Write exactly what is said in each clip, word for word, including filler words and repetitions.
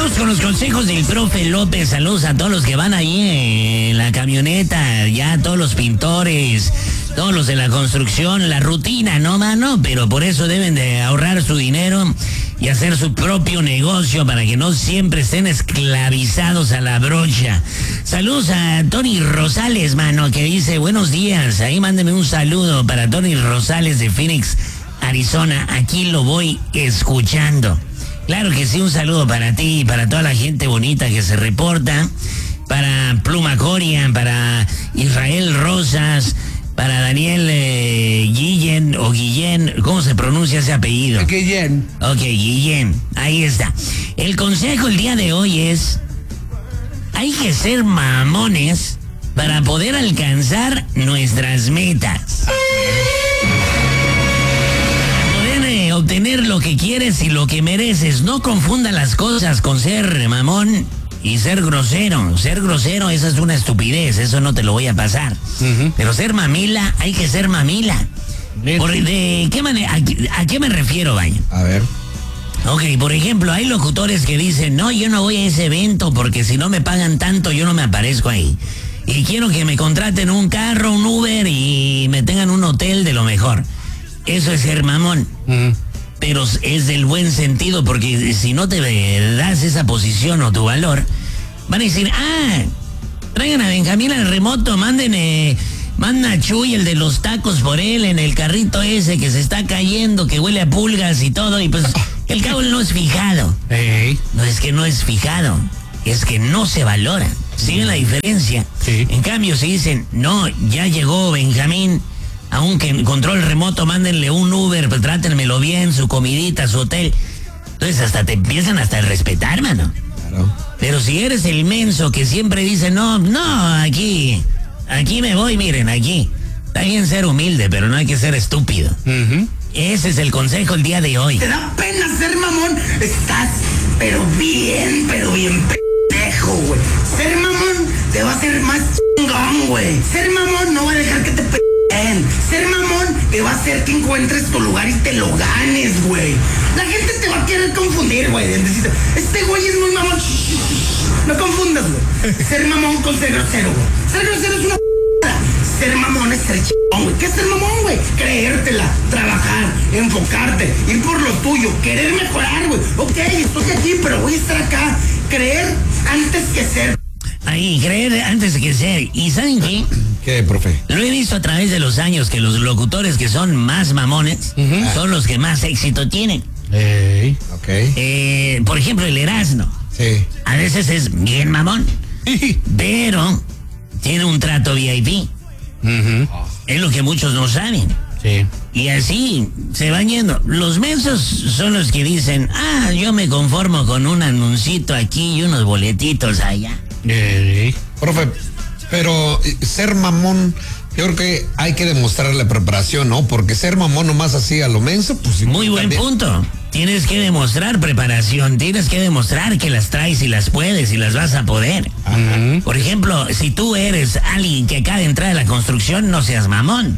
Vamos con los consejos del profe López. Saludos a todos los que van ahí en la camioneta, ya todos los pintores, todos los de la construcción, la rutina, ¿no, mano? Pero por eso deben de ahorrar su dinero y hacer su propio negocio para que no siempre estén esclavizados a la brocha. Saludos a Tony Rosales, mano, que dice, buenos días. Ahí mándeme un saludo para Tony Rosales de Phoenix, Arizona. Aquí lo voy escuchando. Claro que sí, un saludo para ti y para toda la gente bonita que se reporta. Para Pluma Coria, para Israel Rosas, para Daniel eh, Guillén o Guillén, ¿cómo se pronuncia ese apellido? Guillén. Ok, Guillén, ahí está. El consejo el día de hoy es, hay que ser mamones para poder alcanzar nuestras metas. Obtener lo que quieres y lo que mereces. No confunda las cosas con ser mamón y ser grosero. Ser grosero, esa es una estupidez, eso no te lo voy a pasar. Uh-huh. Pero ser mamila, hay que ser mamila. Por, ¿de qué manera, a, a qué me refiero, vaya? A ver. Ok, por ejemplo, hay locutores que dicen, no, yo no voy a ese evento porque si no me pagan tanto, yo no me aparezco ahí. Y quiero que me contraten un carro, un Uber y me tengan un hotel de lo mejor. Eso es ser mamón. Uh-huh. Pero es del buen sentido, porque si no te das esa posición o tu valor, van a decir, ah, traigan a Benjamín al remoto, manden, eh, manda a Chuy, el de los tacos, por él, en el carrito ese que se está cayendo, que huele a pulgas y todo, y pues el cabo no es fijado. Hey. No es que no es fijado, es que no se valora. ¿Siguen la diferencia? Sí. En cambio, si dicen, no, ya llegó Benjamín, aunque en control remoto, mándenle un Uber, pues trátenmelo bien, su comidita, su hotel. Entonces hasta te empiezan hasta a respetar, mano. Claro. Pero si eres el menso que siempre dice, no, no, aquí, aquí me voy, miren, aquí. Está bien ser humilde, pero no hay que ser estúpido. Uh-huh. Ese es el consejo el día de hoy. ¿Te da pena ser mamón? Estás, pero bien, pero bien pendejo, güey. Ser mamón te va a hacer más chingón, güey. Ser mamón no va a dejar que te pe... Ser mamón te va a hacer que encuentres tu lugar y te lo ganes, güey. La gente te va a querer confundir, güey. Este güey es muy mamón. No confundas, güey. Ser mamón con ser grosero, güey. Ser grosero es una p***. Ser mamón es ser chingón, güey. ¿Qué es ser mamón, güey? Creértela, trabajar, enfocarte, ir por lo tuyo, querer mejorar, güey. Ok, estoy aquí, pero voy a estar acá. Creer antes que ser. Ahí, creer antes que ser. ¿Y saben qué? ¿Qué, profe? Lo he visto a través de los años que los locutores que son más mamones uh-huh. son los que más éxito tienen. Hey. Ok. Eh, por ejemplo, el Erasmo. Sí. A veces es bien mamón, pero tiene un trato V I P. Uh-huh. Es lo que muchos no saben. Sí. Y así se van yendo. Los mensos son los que dicen, ah, yo me conformo con un anuncito aquí y unos boletitos allá. Hey. Profe, pero ser mamón, yo creo que hay que demostrar la preparación, ¿no? Porque ser mamón nomás así a lo menso, pues... Muy buen también. Punto. Tienes que demostrar preparación, tienes que demostrar que las traes y las puedes y las vas a poder. Ajá. Por ejemplo, si tú eres alguien que acaba de entrar a la construcción, no seas mamón.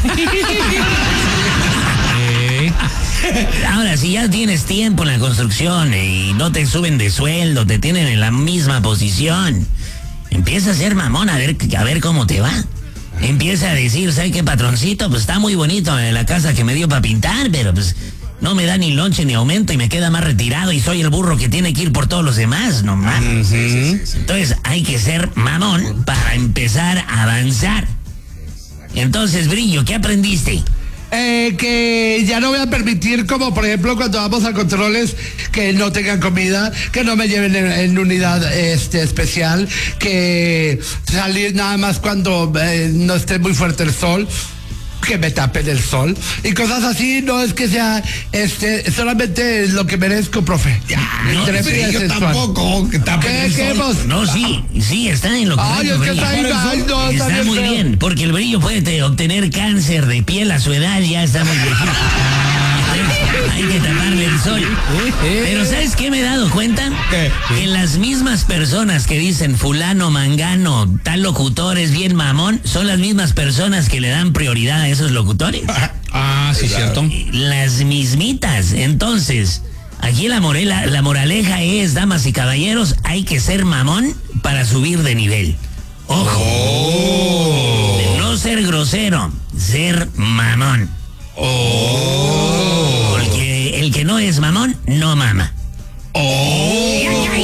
Ahora, si ya tienes tiempo en la construcción y no te suben de sueldo, te tienen en la misma posición, empieza a ser mamón a ver, a ver cómo te va. Empieza a decir, ¿sabes qué, patroncito? Pues está muy bonito la casa que me dio para pintar, pero pues no me da ni lonche ni aumento y me queda más retirado y soy el burro que tiene que ir por todos los demás, no mames. Sí, sí, sí, sí. Entonces hay que ser mamón para empezar a avanzar. Entonces, Brillo, ¿qué aprendiste? Eh, que ya no voy a permitir, como por ejemplo cuando vamos a controles, que no tengan comida, que no me lleven en, en unidad este especial, que salir nada más cuando eh, no esté muy fuerte el sol, que me tapen el sol y cosas así. No es que sea este solamente lo que merezco, profe. Ya, no, sí, yo tampoco que tapen el sol. No, sí, sí, está en lo correcto. Ay, es que está, ahí, ay, no, está, está muy bien, bien, porque el Brillo puede te, obtener cáncer de piel a su edad, ya está muy viejito. Hay que taparle el sol. Pero ¿sabes qué me he dado cuenta? ¿Qué? Que las mismas personas que dicen fulano, mangano, tal locutor es bien mamón, son las mismas personas que le dan prioridad a esos locutores. Ah, sí, cierto. Las mismitas. Entonces, Aquí la, morela, la moraleja es, damas y caballeros, hay que ser mamón para subir de nivel. Ojo. Oh. De no ser grosero, ser mamón. Oh. Porque el que no es mamón, no mama. Oh.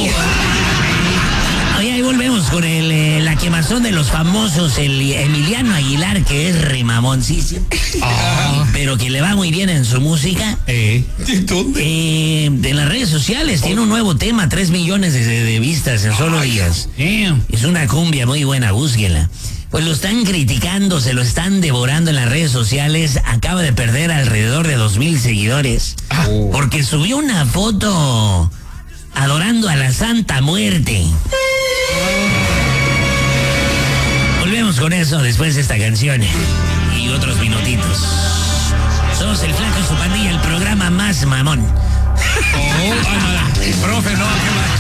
Oye, ahí volvemos con el, eh, la quemazón de los famosos, el Emiliano Aguilar, que es remamoncísimo. Ah. Pero que le va muy bien en su música. Eh. ¿Dónde? Eh, en las redes sociales tiene un nuevo tema, tres millones de, de vistas en solo días. Damn. Es una cumbia muy buena, búsquela. Pues lo están criticando, se lo están devorando en las redes sociales. Acaba de perder alrededor de dos mil seguidores. Oh. Porque subió una foto adorando a la Santa Muerte. Volvemos con eso después de esta canción y otros minutitos. Somos el Flaco y su pandilla, el programa más mamón. Oh, ay, no, profe, no, qué mal.